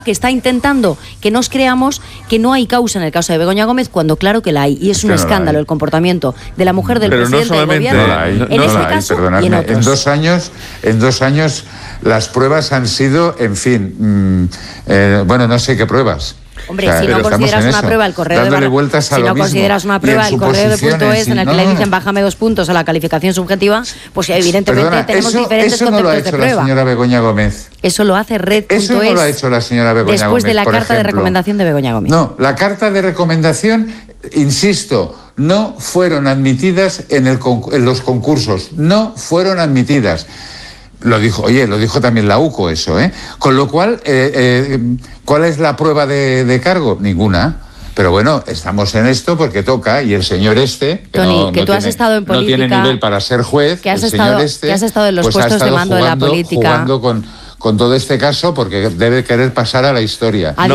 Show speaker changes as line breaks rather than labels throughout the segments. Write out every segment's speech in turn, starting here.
que está intentando que nos creamos que no hay causa en el caso de Begoña Gómez, cuando claro que la hay, y es un escándalo el comportamiento de la mujer del presidente del gobierno en este caso y en otros.
En 2 años las pruebas han sido, en fin, bueno, no sé qué pruebas.
Hombre, si no consideras una prueba el correo de .es en el que le dicen bájame 2 puntos a la calificación subjetiva, pues evidentemente tenemos diferentes conceptos de prueba.
Eso no lo ha hecho la señora Begoña Gómez.
Eso lo hace Red.es.
Eso no lo ha hecho la señora Begoña Gómez.
Después de la carta de recomendación de Begoña Gómez.
No, la carta de recomendación, insisto, no fueron admitidas en los concursos. No fueron admitidas. Lo dijo también la UCO eso, ¿eh? Con lo cual, ¿cuál es la prueba de cargo? Ninguna. Pero bueno, estamos en esto porque toca, y el señor
Tony, tú has estado en política,
no tiene nivel para ser juez,
que has estado en los puestos de mando de la política,
jugando con todo este caso, porque debe querer pasar a la historia.
A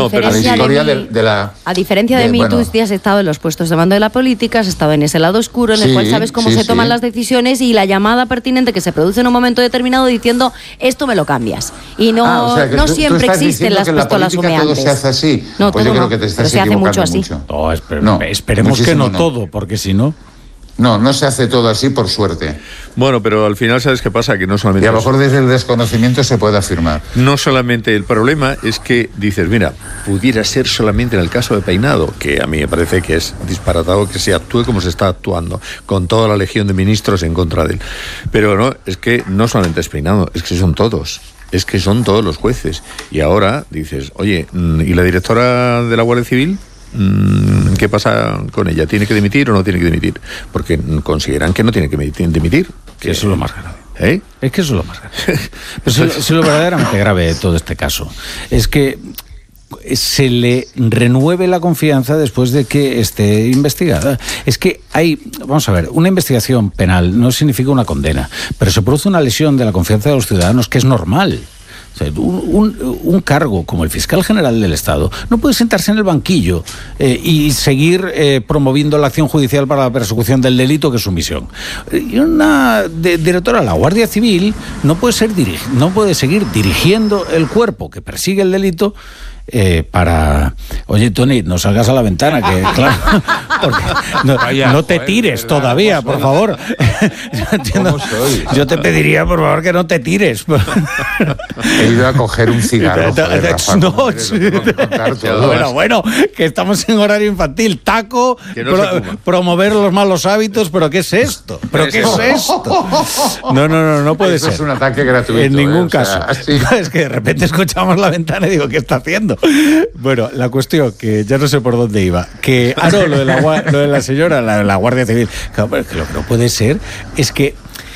diferencia de mí, tú sí has estado en los puestos de mando de la política, has estado en ese lado oscuro en el cual sabes cómo se toman las decisiones y la llamada pertinente que se produce en un momento determinado diciendo esto me lo cambias. Y no siempre existen las pistolas humeantes.
¿Todo se hace así?
No,
pues yo creo que te estás equivocando mucho.
No, esperemos que no todo, porque si no...
No se hace todo así por suerte.
Bueno, pero al final, ¿sabes qué pasa? Que no solamente...
Y a lo mejor desde el desconocimiento se puede afirmar.
No solamente el problema es que dices, mira, pudiera ser solamente en el caso de Peinado, que a mí me parece que es disparatado que se actúe como se está actuando, con toda la legión de ministros en contra de él. Pero no, es que no solamente es Peinado, es que son todos. Es que son todos los jueces. Y ahora dices, oye, ¿y la directora de la Guardia Civil? ¿Qué pasa con ella? ¿Tiene que dimitir o no tiene que dimitir? Porque consideran que no tiene que dimitir.
Que eso es lo más grave. Es que eso es lo más grave. Pero es lo verdaderamente grave de todo este caso. Es que se le renueve la confianza después de que esté investigada. Es que vamos a ver, una investigación penal no significa una condena, pero se produce una lesión de la confianza de los ciudadanos que es normal. Un cargo como el fiscal general del Estado no puede sentarse en el banquillo y seguir promoviendo la acción judicial para la persecución del delito, que es su misión. Y una directora de la Guardia Civil no puede seguir dirigiendo el cuerpo que persigue el delito para... Oye, Tony, no salgas a la ventana, que claro, no te tires todavía, por favor. Yo te pediría, por favor, que no te tires.
He ido a coger un cigarro.
Bueno, que estamos en horario infantil. Taco, promover los malos hábitos, ¿pero qué es esto? No puede ser.
Eso es un ataque gratuito.
En ningún caso. Es que de repente escuchamos la ventana y digo, ¿qué está haciendo? Bueno, la cuestión, que ya no sé por dónde iba, lo de la señora, la Guardia Civil. Claro, pero lo que no puede ser es que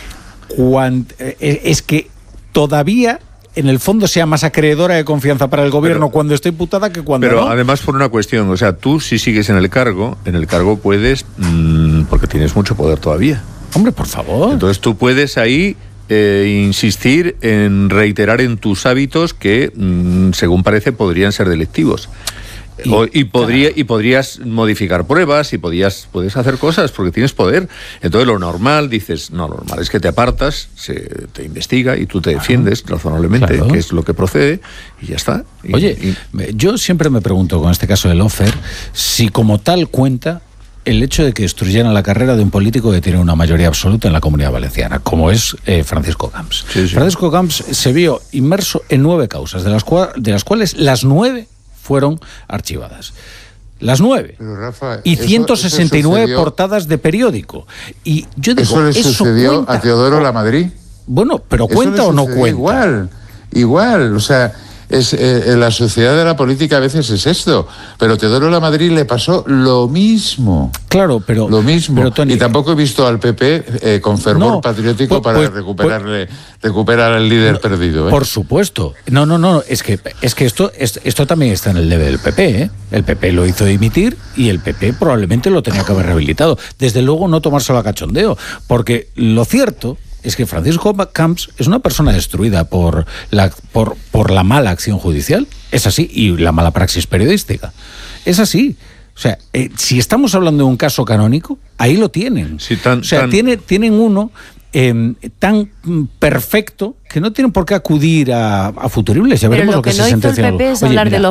todavía en el fondo sea más acreedora de confianza para el gobierno cuando está imputada que cuando no.
Pero además por una cuestión, o sea, tú si sigues en el cargo puedes, porque tienes mucho poder todavía.
Hombre, por favor.
Entonces tú puedes ahí insistir en reiterar en tus hábitos que, según parece, podrían ser delictivos. Y podrías modificar pruebas y puedes hacer cosas porque tienes poder. Entonces lo normal es que te apartas, se te investiga y tú te defiendes razonablemente, que es lo que procede, y ya está.
Yo siempre me pregunto con este caso del Ofer si como tal cuenta el hecho de que destruyeran la carrera de un político que tiene una mayoría absoluta en la Comunidad Valenciana, como es Francisco Camps. Sí. Francisco Camps se vio inmerso en 9 causas, de las cuales las 9 fueron archivadas. Las 9.
Pero, Rafa,
y 169 portadas de periódico. Y yo digo,
¿eso le sucedió a Teodoro Lamadrid?
Bueno, pero ¿cuenta o no cuenta?
Igual, o sea... la sociedad de la política a veces es esto, pero Teodoro Lamadrid le pasó lo mismo.
Claro, pero...
Lo mismo.
Pero, Tony,
y tampoco he visto al PP con fervor patriótico para recuperar al líder perdido.
Por supuesto. No, es que esto también está en el debe del PP, ¿eh? El PP lo hizo dimitir y el PP probablemente lo tenía que haber rehabilitado. Desde luego no tomárselo a cachondeo, porque lo cierto es que Francisco Camps es una persona destruida por la mala acción judicial. Es así, y la mala praxis periodística. Es así. O sea, si estamos hablando de un caso canónico, ahí lo tienen.
Sí,
tienen uno tan perfecto que no tienen por qué acudir a futuribles. Ya veremos lo que se sentencia.
Pero lo que no hizo el PP es hablar de lo